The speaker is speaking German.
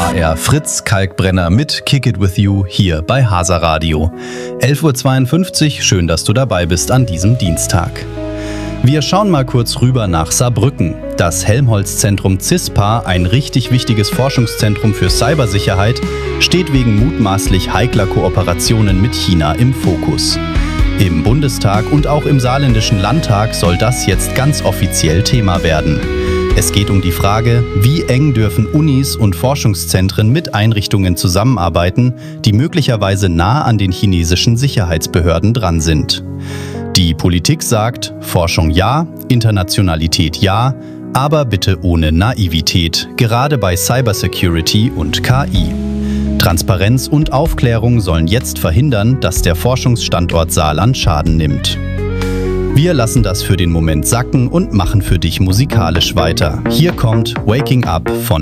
HR Fritz Kalkbrenner mit Kick It With You hier bei Hasa Radio. 11.52 Uhr, schön, dass du dabei bist an diesem Dienstag. Wir schauen mal kurz rüber nach Saarbrücken. Das Helmholtz-Zentrum CISPA, ein richtig wichtiges Forschungszentrum für Cybersicherheit, steht wegen mutmaßlich heikler Kooperationen mit China im Fokus. Im Bundestag und auch im Saarländischen Landtag soll das jetzt ganz offiziell Thema werden. Es geht um die Frage, wie eng dürfen Unis und Forschungszentren mit Einrichtungen zusammenarbeiten, die möglicherweise nah an den chinesischen Sicherheitsbehörden dran sind. Die Politik sagt, Forschung ja, Internationalität ja, aber bitte ohne Naivität, gerade bei Cybersecurity und KI. Transparenz und Aufklärung sollen jetzt verhindern, dass der Forschungsstandort Saarland Schaden nimmt. Wir lassen das für den Moment sacken und machen für dich musikalisch weiter. Hier kommt Waking Up von